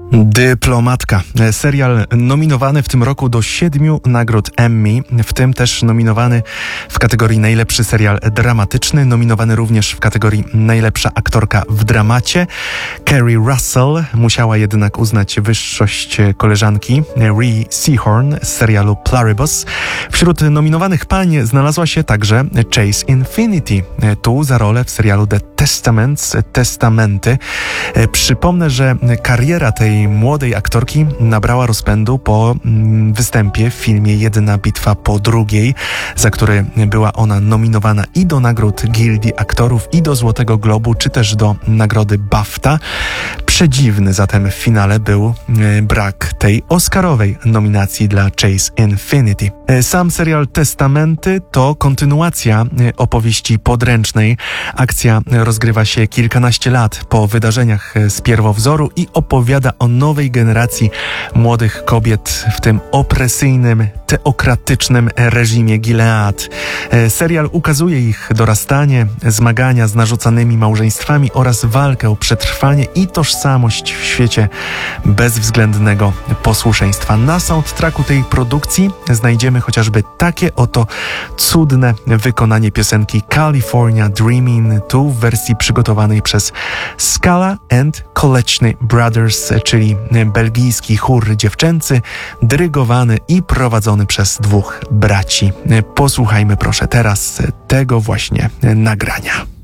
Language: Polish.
Dyplomatka. Serial nominowany w tym roku do 7 nagród Emmy, w tym też nominowany w kategorii najlepszy serial dramatyczny, nominowany również w kategorii najlepsza aktorka w dramacie. Kerry Russell musiała jednak uznać wyższość koleżanki Rhea Seehorn z serialu Pluribus. Wśród nominowanych pań znalazła się także Chase Infinity, tu za rolę w serialu The Testamenty. Przypomnę, że kariera tej młodej aktorki nabrała rozpędu po występie w filmie Jedna bitwa po drugiej, za który była ona nominowana i do nagród Gildii Aktorów, i do Złotego Globu, czy też do nagrody BAFTA. Przedziwny zatem w finale był brak tej oscarowej nominacji dla Chase Infinity. Sam serial Testamenty to kontynuacja opowieści podręcznej. Akcja rozgrywa się kilkanaście lat po wydarzeniach z pierwowzoru i opowiada o nowej generacji młodych kobiet w tym opresyjnym, teokratycznym reżimie Gilead. Serial ukazuje ich dorastanie, zmagania z narzucanymi małżeństwami oraz walkę o przetrwanie i tożsamość w świecie bezwzględnego posłuszeństwa. Na soundtracku tej produkcji znajdziemy chociażby takie oto cudne wykonanie piosenki California Dreamin', tu w wersji przygotowanej przez Scala and Koleczny Brothers, czyli belgijski chór dziewczęcy, dyrygowany i prowadzony przez dwóch braci. Posłuchajmy proszę teraz tego właśnie nagrania.